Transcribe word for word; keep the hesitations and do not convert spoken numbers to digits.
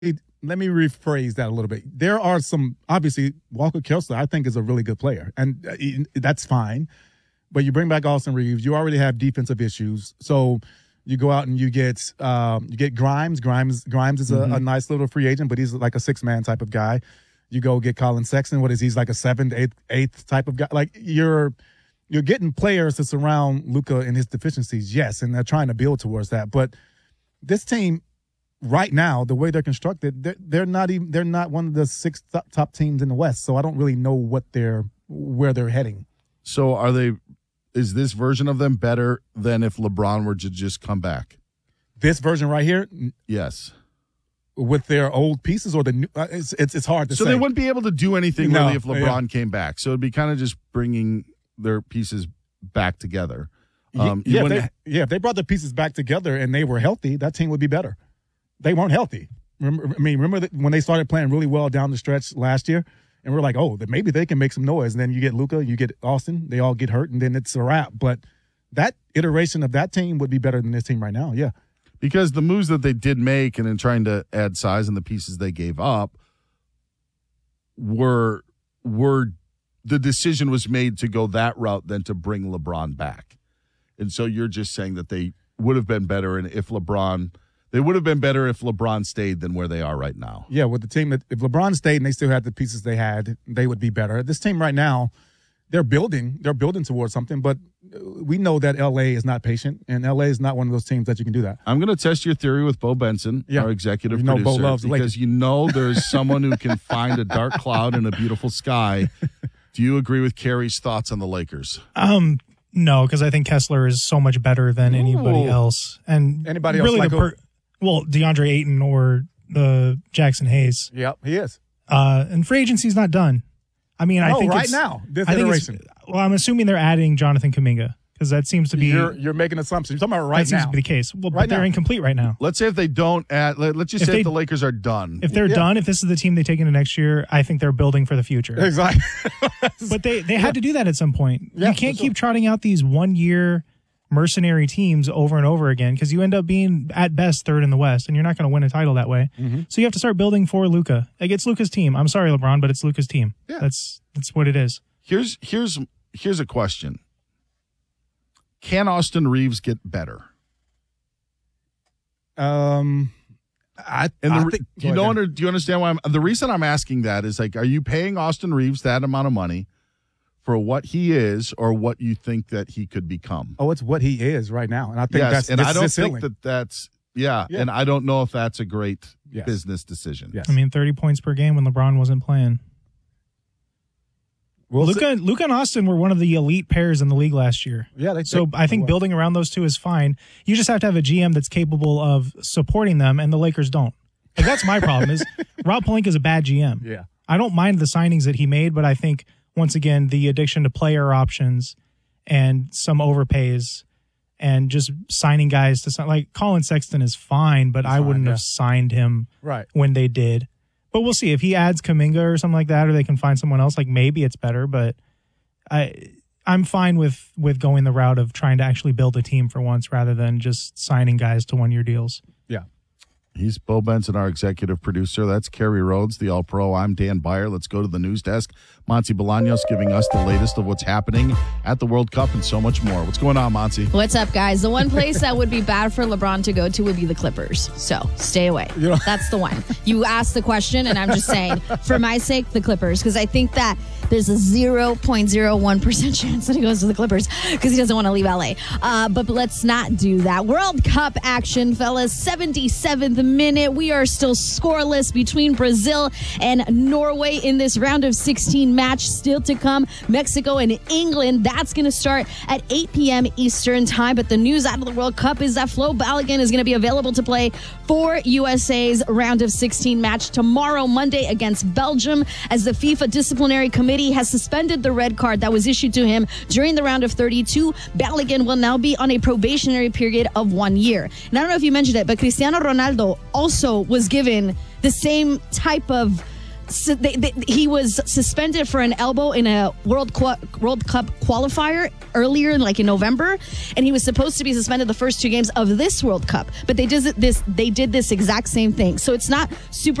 let me rephrase that a little bit. There are some, obviously, Walker Kessler, I think, is a really good player, and uh, that's fine. But you bring back Austin Reeves, you already have defensive issues, so you go out and you get um, you get Grimes. Grimes Grimes is a, mm-hmm. a nice little free agent, but he's like a six man type of guy. You go get Colin Sexton. What is he? He's like a seventh, eighth, eighth type of guy. Like you're you're getting players to surround Luka and his deficiencies, yes, and they're trying to build towards that. But this team, right now, the way they're constructed, they're, they're not even they're not one of the six top, top teams in the West. So I don't really know what they're where they're heading. So are they? Is this version of them better than if LeBron were to just come back? This version right here, yes. With their old pieces or the new, uh, it's, it's it's hard to so say. So they wouldn't be able to do anything no, really if LeBron yeah. came back. So it'd be kind of just bringing their pieces back together. Um, yeah, if they, yeah. If they brought the pieces back together and they were healthy, that team would be better. They weren't healthy. Remember, I mean, remember that when they started playing really well down the stretch last year, and we're like, oh, that maybe they can make some noise. And then you get Luka, you get Austin, they all get hurt, and then it's a wrap. But that iteration of that team would be better than this team right now. Yeah. Because the moves that they did make and in trying to add size and the pieces they gave up were were the decision was made to go that route than to bring LeBron back. And so you're just saying that they would have been better and if LeBron they would have been better if LeBron stayed than where they are right now. Yeah, with the team that if LeBron stayed and they still had the pieces they had, they would be better. This team right now, they're building, they're building towards something, but we know that L A is not patient, and L A is not one of those teams that you can do that. I'm going to test your theory with Bo Benson, yeah. our executive you know producer, Bo loves because Lakers. You know there's someone who can find a dark cloud in a beautiful sky. Do you agree with Carrie's thoughts on the Lakers? Um, no, because I think Kessler is so much better than Ooh. anybody else, and anybody else really like the per- well, DeAndre Ayton or the Jackson Hayes. Yep, he is. Uh, and free agency's not done. I mean, no, I think right it's, now, this I iteration. Think it's, well, I'm assuming they're adding Jonathan Kuminga because that seems to be. You're, you're making assumptions. You're talking about right that seems now. to be the case. Well, right but they're now. incomplete right now. Let's say if they don't add, let, let's just if say they, if the Lakers are done. If they're yeah. done, if this is the team they take into next year, I think they're building for the future. Exactly. But they, they had yeah. to do that at some point. Yeah, you can't sure. keep trotting out these one-year mercenary teams over and over again because you end up being, at best, third in the West, and you're not going to win a title that way. Mm-hmm. So you have to start building for Luka. Like, it's Luka's team. I'm sorry, LeBron, but it's Luka's team. Yeah. That's that's what it is. Here's here's here's a question. Can Austin Reeves get better? Um, I, and the, I think, do you know under, do you understand why I'm the reason I'm asking that is like, are you paying Austin Reeves that amount of money for what he is or what you think that he could become? Oh, it's what he is right now, and I think yes, that's and this I don't is think ceiling. that that's yeah, yeah, and I don't know if that's a great yes. business decision. Yes. I mean, thirty points per game when LeBron wasn't playing. We'll Luka, Luka and Austin were one of the elite pairs in the league last year. Yeah, they, so they, I think well. building around those two is fine. You just have to have a G M that's capable of supporting them, and the Lakers don't. Like, that's my problem. Is Rob Pelinka is a bad G M. Yeah, I don't mind the signings that he made, but I think once again the addiction to player options and some overpays and just signing guys to sign, like Colin Sexton is fine, but He's I fine, wouldn't yeah. have signed him right when they did. But we'll see if he adds Kuminga or something like that, or they can find someone else. Like maybe it's better, but I I'm fine with with going the route of trying to actually build a team for once rather than just signing guys to one year deals. Yeah. He's Bo Benson, our executive producer. That's Kerry Rhodes, the All-Pro. I'm Dan Byer. Let's go to the news desk. Monty Bolaños giving us the latest of what's happening at the World Cup and so much more. What's going on, Monty? What's up, guys? The one place that would be bad for LeBron to go to would be the Clippers. So stay away. You know- That's the one. You asked the question, and I'm just saying, for my sake, the Clippers, because I think that there's a zero point zero one percent chance that he goes to the Clippers because he doesn't want to leave L A. Uh, but, but let's not do that. World Cup action, fellas. seventy-seventh minute. We are still scoreless between Brazil and Norway in this round of sixteen match. Still to come, Mexico and England. That's going to start at eight p.m. Eastern time. But the news out of the World Cup is that Flo Balogun is going to be available to play for U S A's round of sixteen match tomorrow, Monday, against Belgium, as the FIFA Disciplinary Committee has suspended the red card that was issued to him during the round of thirty-two. Balogun will now be on a probationary period of one year. And I don't know if you mentioned it, but Cristiano Ronaldo also was given the same type of su- they, they, he was suspended for an elbow in a World Qu- World Cup qualifier earlier, like in November, and he was supposed to be suspended the first two games of this World Cup. But they did this. They did this exact same thing. So it's not super